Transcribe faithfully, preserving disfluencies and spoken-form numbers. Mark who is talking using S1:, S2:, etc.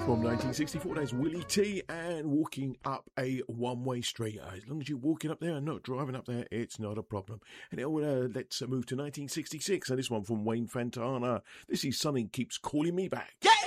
S1: From nineteen sixty-four, there's Willie T and Walking Up a One-Way Street. Uh, as long as you're walking up there and not driving up there, it's not a problem. And uh, let's uh, move to nineteen sixty-six, and this one from Wayne Fantana. This is Something Keeps Calling Me Back.
S2: Yeah!